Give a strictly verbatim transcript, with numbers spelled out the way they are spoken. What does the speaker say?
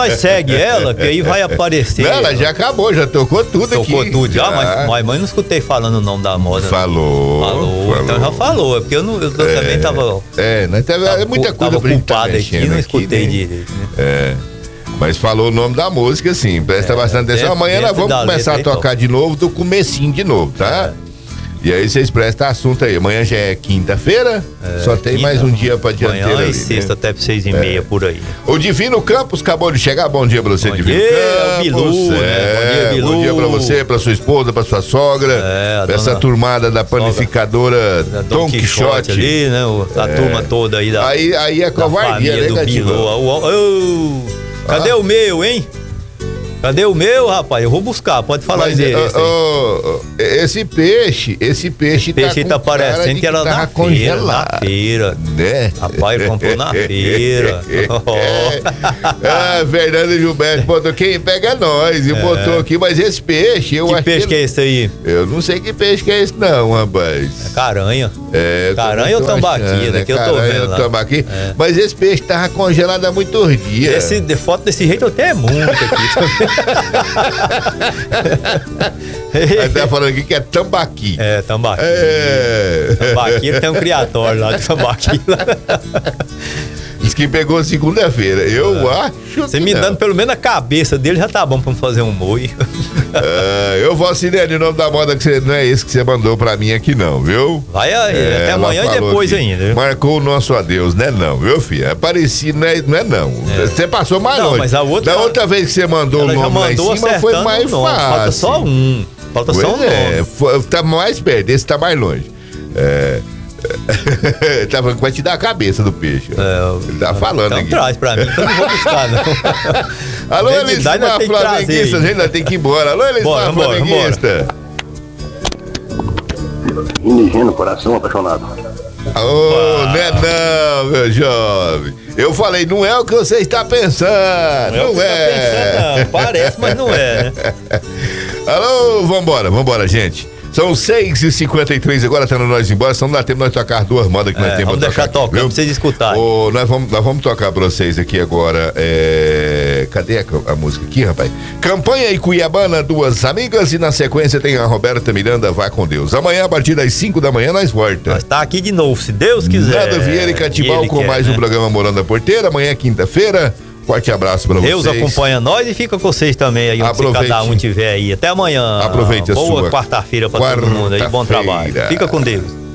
nós segue ela, que aí vai aparecer. Não, ela já acabou, já tocou tudo tocou aqui. Tocou tudo já, mas, mas, mas não escutei falando o nome da moda. Falou. Falou, falou. Então já falou, é porque eu, não, eu é, também tava... É, não teve, tava, é muita coisa pra gente tá aqui, não escutei aqui, direito, né? É. Mas falou o nome da música, sim. Presta é, bastante atenção. Amanhã nós vamos começar a tocar de novo, do comecinho de novo, tá? É. E aí vocês prestam assunto aí. Amanhã já é quinta-feira, é, só tem quinta, mais um dia pra dianteira. Amanhã ali, e sexta, né? Até seis e é. meia por aí. O Divino Campos acabou de chegar. Bom dia pra você, bom Divino dia, Campos. Bilu, é, né? Bom dia, Bilu. Bom dia pra você, pra sua esposa, pra sua sogra. É, pra essa turmada da panificadora da Don Quixote ali, né? A é. turma toda aí da. Aí, aí é covardia, né, Bilu. Oh, oh, cadê ah. o meu, hein? Cadê o meu, rapaz? Eu vou buscar, pode falar Mas, dele. Uh, uh, uh, esse peixe, esse peixe, esse peixe tá, tá parecendo que era que na feira, na feira. Né? Rapaz, comprou na feira. Oh. Ah, Fernando Gilberto botou, quem pega é nós, e é. botou aqui, mas esse peixe, eu acho que peixe que é esse aí? Eu não sei que peixe que é esse não, rapaz. É caranha. É, caranha ou tambaqui, achando, daqui né? eu tô vendo lá. Tambaqui. É. Mas esse peixe tava congelado há muitos dias. Esse, de foto desse jeito eu tenho muito aqui. Aí tá falando aqui que é tambaqui. É, tambaqui. É. Tambaqui, tem um criatório lá de tambaqui. Diz que pegou segunda-feira. Eu é. acho Você que me não. dando pelo menos a cabeça dele já tá bom pra fazer um moio. É, eu vou assinar o nome da moda que você, não é esse que você mandou pra mim aqui não, viu? Vai aí, é, até amanhã e depois aqui, ainda. Viu? Marcou o nosso adeus, né não, viu, filho? É parecido, não é não. É, não. É. Você passou mais não, longe. Mas a outra, da outra vez que você mandou o nome lá em cima foi mais nome, fácil. Falta só um. Falta pois só um é, nome. Tá mais perto, esse tá mais longe. É... Tá falando que vai te dar a cabeça do peixe. É, ele tá falando então aqui. Traz pra mim, que eu não vou buscar, não. Alô, Elismar Flamenguista, a gente ainda tem que ir embora. Alô, Elismar Flamenguista. Indigeno, coração apaixonado. Ô, oh, não é não, meu jovem. Eu falei, não é o que você está pensando. Não, não é. é. Tá pensando, não. Parece, mas não é, né? Alô, vambora, vambora, gente. São seis e cinquenta e três, agora tá no nós embora, senão não dá tempo de nós tocar duas modas que é, nós temos vamos pra deixar tocar. Vamos deixar tocando pra vocês escutarem. Oh, nós, vamos, nós vamos tocar pra vocês aqui agora. É... Cadê a, a música aqui, rapaz? Campanha e Cuiabana, duas amigas, e na sequência tem a Roberta Miranda, Vá com Deus. Amanhã, a partir das cinco da manhã, nós volta. Nós tá aqui de novo, se Deus quiser. Nada Vieira e Catibal com quer, mais né? um programa Morando da Porteira. Amanhã é quinta-feira. Forte abraço pra Deus vocês. Deus acompanha nós e fica com vocês também aí, onde cada um tiver aí. Até amanhã. Aproveite a Boa sua quarta-feira pra quarta todo mundo aí. Bom trabalho. Fica com Deus.